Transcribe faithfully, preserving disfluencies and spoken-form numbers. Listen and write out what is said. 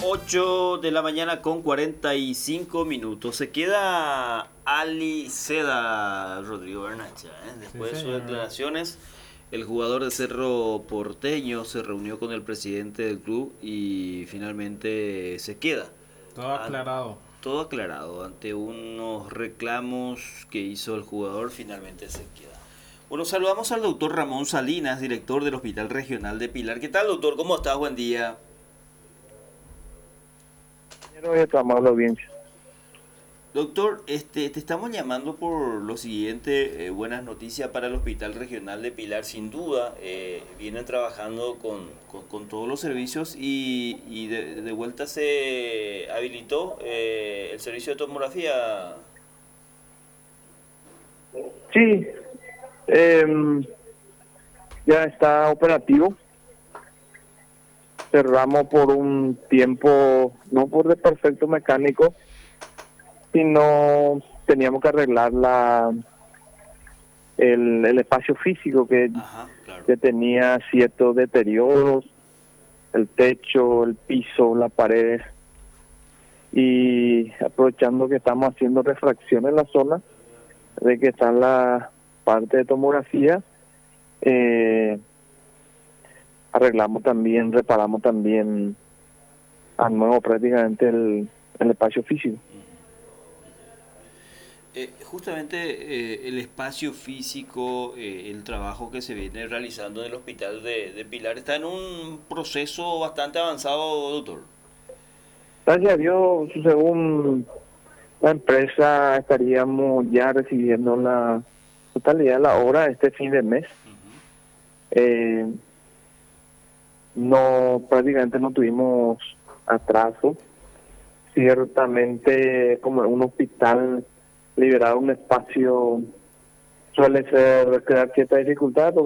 ocho de la mañana con cuarenta y cinco minutos. Se queda Ali Seda, Rodrigo Bernacha, ¿eh? Después Sí, de sus señor. declaraciones, el jugador de Cerro Porteño se reunió con el presidente del club y finalmente se queda. Todo An- aclarado. Todo aclarado. Ante unos reclamos que hizo el jugador, finalmente se queda. Bueno, saludamos al doctor Ramón Salinas, director del Hospital Regional de Pilar. ¿Qué tal, doctor? ¿Cómo estás? Buen día. Quiero de tu amable audiencia. Doctor, este, te estamos llamando por lo siguiente, eh, buenas noticias para el Hospital Regional de Pilar, sin duda, eh, vienen trabajando con, con, con todos los servicios y, y de, de vuelta se habilitó eh, el servicio de tomografía. Sí, em, ya está operativo. Cerramos por un tiempo, no por desperfecto mecánico, sino teníamos que arreglar la el, el espacio físico que, Ajá, claro. que tenía ciertos deterioros, el techo, el piso, la pared. Y aprovechando que estamos haciendo refracción en la zona, de que está la parte de tomografía, eh, arreglamos también, reparamos también a nuevo prácticamente el, el espacio físico. Eh, justamente eh, el espacio físico, eh, el trabajo que se viene realizando en el Hospital de, de Pilar está en un proceso bastante avanzado, doctor. Gracias a Dios, según la empresa, estaríamos ya recibiendo la totalidad de la obra este fin de mes. Eh, no, prácticamente no tuvimos atraso. Ciertamente, como en un hospital, liberar un espacio suele ser crear cierta dificultad,